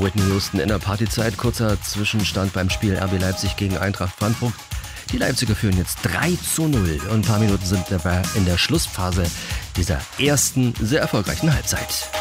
Whitney Houston in der Partyzeit. Kurzer Zwischenstand beim Spiel RB Leipzig gegen Eintracht Frankfurt. Die Leipziger führen jetzt 3:0 und ein paar Minuten sind dabei in der Schlussphase dieser ersten sehr erfolgreichen Halbzeit.